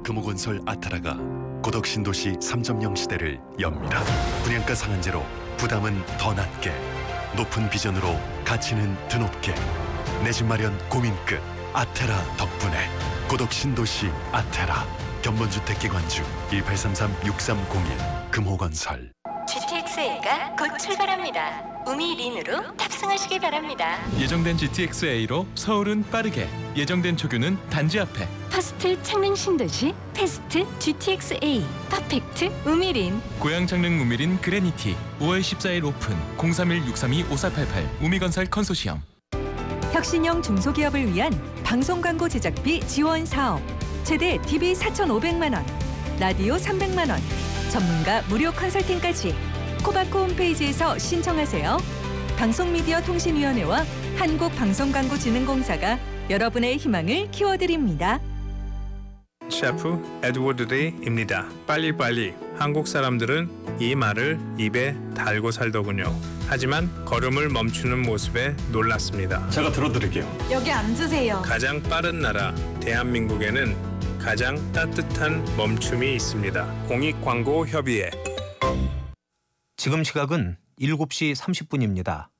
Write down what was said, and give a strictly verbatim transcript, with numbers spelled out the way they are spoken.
금호건설 아타라가 고덕 신도시 삼 점 영 시대를 엽니다. 분양가 상한제로 부담은 더 낮게, 높은 비전으로 가치는 드높게, 내 집 마련 고민 끝 아테라 덕분에 고덕 신도시 아테라. 견본주택기관주 일팔삼삼 육삼공일 금호건설. 지티엑스에이가 곧 출발합니다. 우미린으로 탑승하시기 바랍니다. 예정된 지티엑스에이로 서울은 빠르게, 예정된 초교는 단지 앞에. 퍼스트 창릉 신도시 패스트 지티엑스에이 퍼펙트 우미린. 고양 창릉 우미린 그레니티 오월 십사일 오픈. 공삼일 육삼이 오사팔팔 우미건설 컨소시엄. 혁신형 중소기업을 위한 방송광고 제작비 지원 사업. 최대 티비 사천오백만 원, 라디오 삼백만 원, 전문가 무료 컨설팅까지 코바코 홈페이지에서 신청하세요. 방송미디어통신위원회와 한국방송광고진흥공사가 여러분의 희망을 키워드립니다. 셰프 에드워드 레이입니다. 빨리빨리. 한국 사람들은 이 말을 입에 달고 살더군요. 하지만 걸음을 멈추는 모습에 놀랐습니다. 제가 들어드릴게요. 여기 앉으세요. 가장 빠른 나라 대한민국에는 가장 따뜻한 멈춤이 있습니다. 공익광고협의회. 지금 시각은 일곱 시 삼십 분입니다.